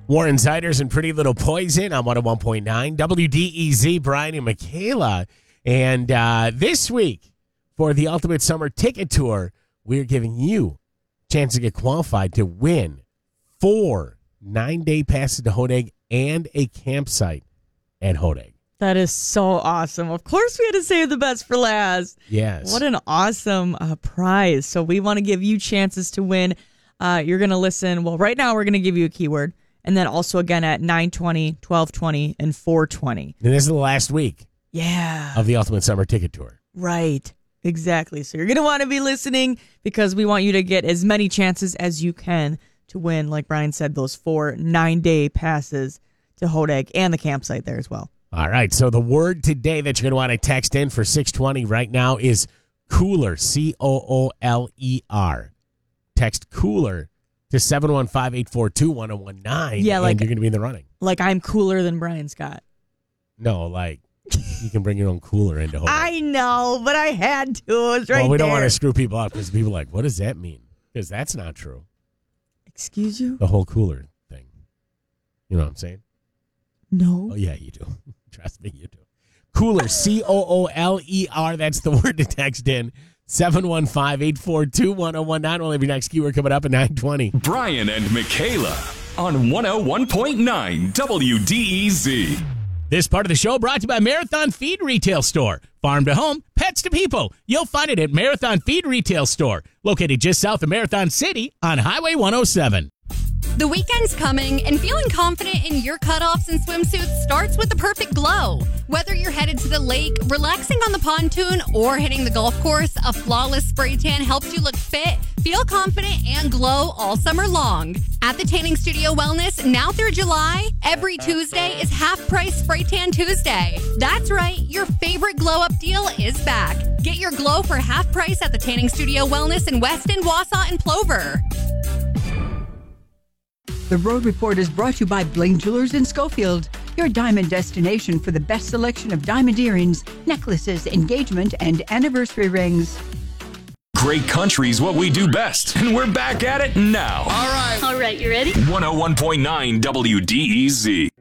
Warren Ziders and Pretty Little Poison on 101.9 WDEZ, Brian and Michaela. And this week, for the Ultimate Summer Ticket Tour, we're giving you a chance to get qualified to win 4 9-day passes to Hodag and a campsite at Hodag. That is so awesome. Of course, we had to save the best for last. Yes. What an awesome prize. So we want to give you chances to win. You're going to listen. Well, right now, we're going to give you a keyword. And then also again at 9:20, 12:20, and 4:20. And this is the last week of the Ultimate Summer Ticket Tour. Right. Exactly. So you're going to want to be listening because we want you to get as many chances as you can to win, like Brian said, those 4 9-day passes to Hodag and the campsite there as well. All right. So the word today that you're going to want to text in for 620 right now is cooler, COOLER. Text cooler to 715-842-1019. Yeah, like, and you're going to be in the running. Like I'm cooler than Brian Scott. No, like you can bring your own cooler into Hodag. I know, but I had to. It was right Well, we don't there. want to screw people up because people are like, what does that mean? Because that's not true. Excuse you? The whole cooler thing. You know what I'm saying? No. Oh, yeah, you do. Trust me, you do. Cooler, COOLER. That's the word to text in. 715-842-1019. We'll have your next keyword coming up at 9:20. Brian and Michaela on 101.9 WDEZ. This part of the show brought to you by Marathon Feed Retail Store. Farm to home, pets to people. You'll find it at Marathon Feed Retail Store, located just south of Marathon City on Highway 107. The weekend's coming, and feeling confident in your cutoffs and swimsuits starts with the perfect glow. Whether you're headed to the lake, relaxing on the pontoon, or hitting the golf course, a flawless spray tan helps you look fit, feel confident, and glow all summer long. At the Tanning Studio Wellness, now through July, every Tuesday is half-price Spray Tan Tuesday. That's right, your favorite glow-up deal is back. Get your glow for half price at the Tanning Studio Wellness in Weston, Wausau, and Plover. The Road Report is brought to you by Bling Jewelers in Schofield, your diamond destination for the best selection of diamond earrings, necklaces, engagement, and anniversary rings. Great country's what we do best, and we're back at it now. All right, you ready? 101.9 WDEZ.